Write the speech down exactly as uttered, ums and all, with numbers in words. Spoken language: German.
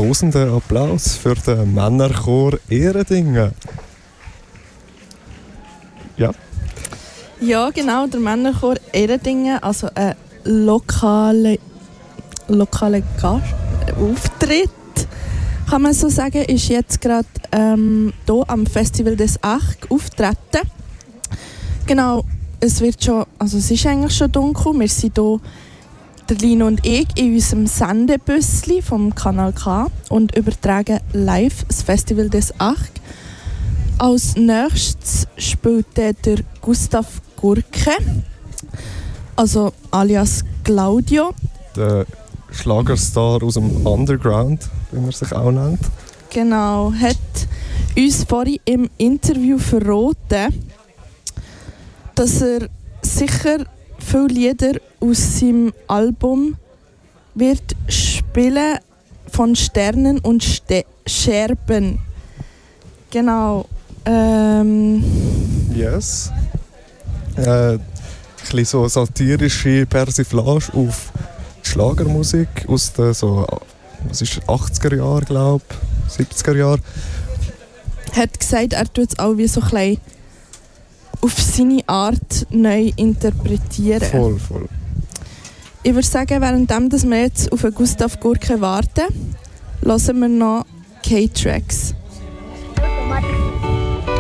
tosenden Applaus für den Männerchor Ehredingen. Ja. Ja, genau, der Männerchor Ehredingen, also ein lokaler lokale Gastauftritt, kann man so sagen, ist jetzt gerade ähm, hier am Festival des Ach auftreten. Genau, es wird schon, also es ist eigentlich schon dunkel. Wir sind hier, der Lino und ich, in unserem Sendebüssli vom Kanal K und übertragen live das Festival des Ach. Als nächstes spielt der Gustav Gurke, also alias Claudio. Der Schlagerstar aus dem Underground, wie man sich auch nennt. Genau, hat uns vorhin im Interview verraten, dass er sicher viele Lieder aus seinem Album wird spielen von Sternen und Ste- Scherben. Genau. Ähm. Yes. Äh, ein bisschen so satirische Persiflage auf Schlagermusik aus den so, was ist, achtziger Jahren, glaube ich, siebziger Jahren. Er hat gesagt, er tut es auch wie so ein bisschen auf seine Art neu interpretieren. Voll, voll. Ich würde sagen, währenddem dass wir jetzt auf Gustav Gurke warten, hören wir noch K-Tracks.